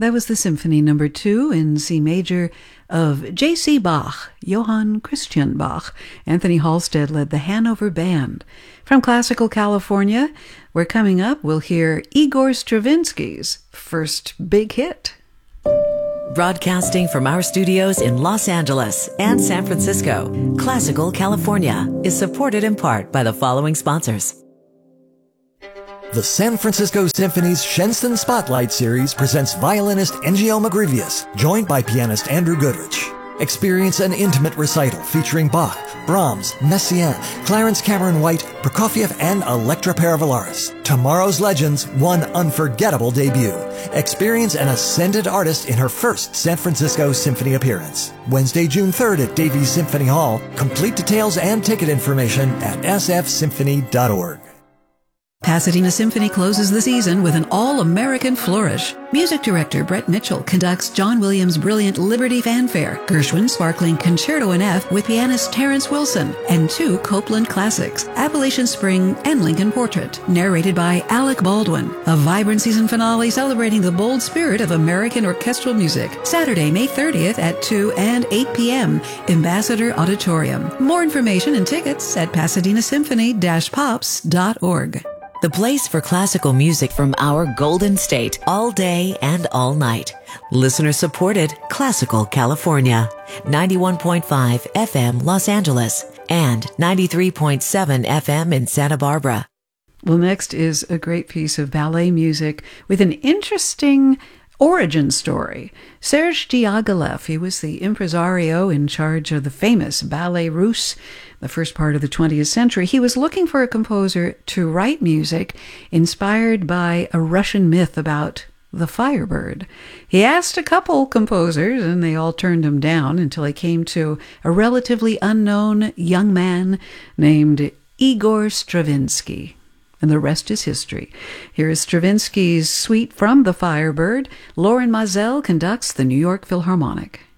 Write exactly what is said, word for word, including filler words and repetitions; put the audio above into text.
That was the Symphony Number Two in C major of J C Bach, Johann Christian Bach. Anthony Halstead led the Hanover Band. From classical California, where coming up we'll hear Igor Stravinsky's first big hit. Broadcasting from our studios in Los Angeles and San Francisco, Classical California is supported in part by the following sponsors. The San Francisco Symphony's Shenstone Spotlight Series presents violinist Ennio Magrivius, joined by pianist Andrew Goodrich. Experience an intimate recital featuring Bach, Brahms, Messiaen, Clarence Cameron White, Prokofiev, and Electra Paravalaris. Tomorrow's Legends, one unforgettable debut. Experience an ascended artist in her first San Francisco Symphony appearance. Wednesday, June third at Davies Symphony Hall. Complete details and ticket information at s f symphony dot org. Pasadena Symphony closes the season with an all-American flourish. Music director Brett Mitchell conducts John Williams' brilliant Liberty Fanfare, Gershwin's sparkling Concerto in F with pianist Terrence Wilson, and two Copland classics, Appalachian Spring and Lincoln Portrait, narrated by Alec Baldwin. A vibrant season finale celebrating the bold spirit of American orchestral music. Saturday, May thirtieth at two and eight p.m. Ambassador Auditorium. More information and tickets at pasadena symphony dash pops dot org. The place for classical music from our Golden State, all day and all night. Listener supported Classical California, ninety-one point five F M Los Angeles and ninety-three point seven F M in Santa Barbara. Well, next is a great piece of ballet music with an interesting origin story. Serge Diaghilev, he was the impresario in charge of the famous Ballet Russe, the first part of the twentieth century. He was looking for a composer to write music inspired by a Russian myth about the Firebird. He asked a couple composers, and they all turned him down until he came to a relatively unknown young man named Igor Stravinsky. And the rest is history. Here is Stravinsky's suite from The Firebird. Loren Maazel conducts the New York Philharmonic.